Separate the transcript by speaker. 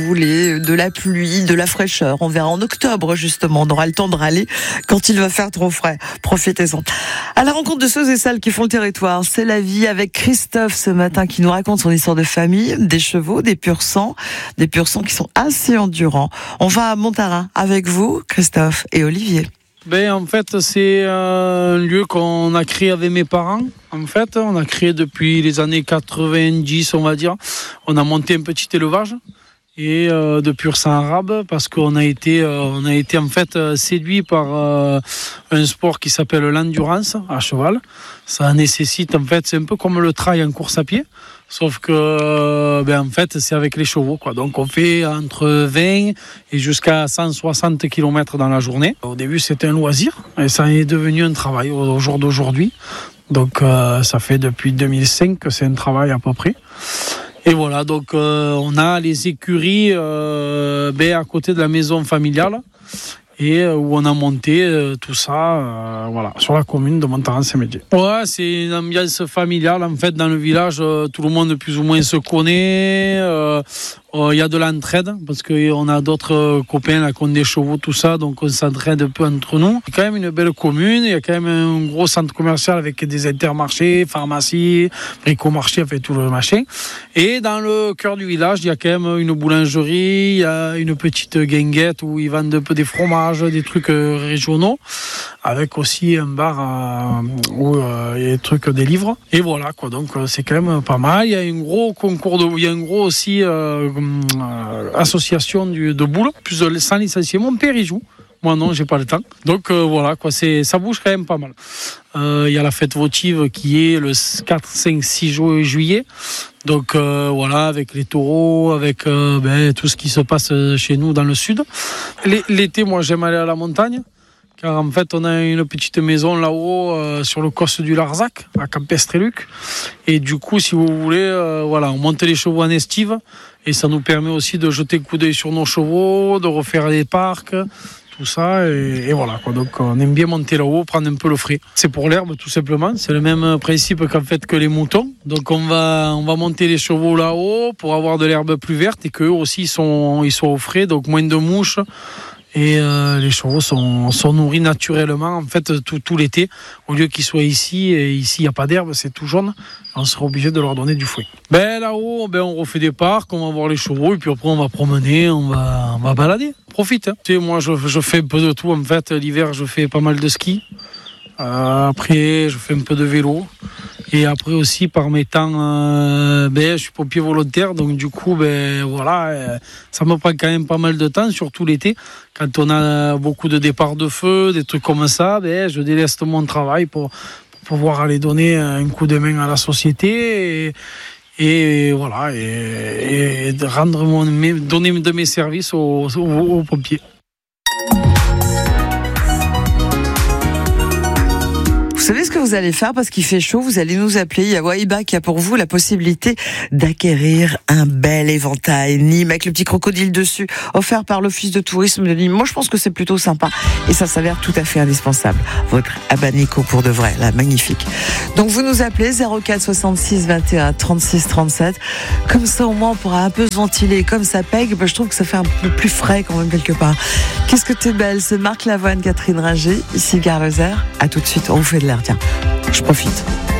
Speaker 1: Vous voulez de la pluie, de la fraîcheur. On verra en octobre, justement. On aura le temps de râler quand il va faire trop frais. Profitez-en. À la rencontre de ceux et celles qui font le territoire, c'est la vie avec Christophe ce matin qui nous raconte son histoire de famille, des chevaux, des pur sang qui sont assez endurants. On va à Montarin avec vous, Christophe et Olivier.
Speaker 2: En fait, c'est un lieu qu'on a créé avec mes parents. En fait, on a créé depuis les années 90, on va dire. On a monté un petit élevage et de pur sang arabe parce qu'on a été en fait séduit par un sport qui s'appelle l'endurance à cheval. Ça nécessite en fait, c'est un peu comme le trail en course à pied. Sauf que, en fait, c'est avec les chevaux, quoi. Donc, on fait entre 20 et jusqu'à 160 km dans la journée. Au début, c'était un loisir et ça est devenu un travail au jour d'aujourd'hui. Donc, ça fait depuis 2005 que c'est un travail à peu près. Et voilà, donc, on a les écuries, à côté de la maison familiale. Et où on a monté tout ça sur la commune de Montarin-Saint-Médier. Ouais, c'est une ambiance familiale en fait dans le village, tout le monde plus ou moins se connaît, il y a de l'entraide parce qu'on a d'autres copains là, qui ont des chevaux, tout ça, donc on s'entraide un peu entre nous. C'est quand même une belle commune, il y a quand même un gros centre commercial avec des intermarchés, pharmacies, bricomarchés, fait tout le machin. Et dans le cœur du village, il y a quand même une boulangerie, il y a une petite guinguette où ils vendent un peu des fromages, des trucs régionaux, avec aussi un bar où il y a des trucs, des livres. Et voilà quoi, donc c'est quand même pas mal. Il y a un gros concours il y a un gros aussi association de boules, plus de 100 licenciés. Mon père y joue. Moi non, j'ai pas le temps. Donc voilà quoi, ça bouge quand même pas mal. Il y a la fête votive qui est le 4, 5, 6 juillet. Donc voilà, avec les taureaux, avec tout ce qui se passe chez nous dans le sud. L'été, moi j'aime aller à la montagne. Car en fait, on a une petite maison là-haut sur le cos du Larzac, à Campestreluc. Et du coup, si vous voulez, on monte les chevaux en estive. Et ça nous permet aussi de jeter un coup d'œil sur nos chevaux, de refaire les parcs, tout ça. Et voilà, quoi. Donc, on aime bien monter là-haut, prendre un peu le frais. C'est pour l'herbe, tout simplement. C'est le même principe qu'en fait que les moutons. Donc, on va monter les chevaux là-haut pour avoir de l'herbe plus verte et qu'eux aussi, ils sont au frais, donc moins de mouches. Et les chevaux sont nourris naturellement en fait tout l'été, au lieu qu'ils soient ici, et ici il n'y a pas d'herbe, c'est tout jaune, on sera obligé de leur donner du fruit. Là-haut, on refait des parcs, on va voir les chevaux, et puis après on va promener, on va balader, profite. Hein. Tu sais, moi je fais un peu de tout en fait, l'hiver je fais pas mal de ski, après je fais un peu de vélo. Et après aussi, par mes temps, je suis pompier volontaire, donc du coup, ça me prend quand même pas mal de temps, surtout l'été. Quand on a beaucoup de départs de feu, des trucs comme ça, je déleste mon travail pour pouvoir aller donner un coup de main à la société et donner de mes services aux pompiers.
Speaker 1: Vous savez ce que vous allez faire parce qu'il fait chaud, vous allez nous appeler. Il y a Waiba qui a pour vous la possibilité d'acquérir un bel éventail Nîmes avec le petit crocodile dessus, offert par l'Office de tourisme de Nîmes. Moi, je pense que c'est plutôt sympa et ça s'avère tout à fait indispensable. Votre abanico pour de vrai, là, magnifique. Donc, vous nous appelez 04 66 21 36 37. Comme ça, au moins, on pourra un peu se ventiler. Comme ça pègue, je trouve que ça fait un peu plus frais quand même quelque part. Qu'est-ce que t'es belle, c'est Marc Lavoine, Catherine Ringer, ici Gare Lozère. À tout de suite, on vous fait de l'air, tiens. Je profite.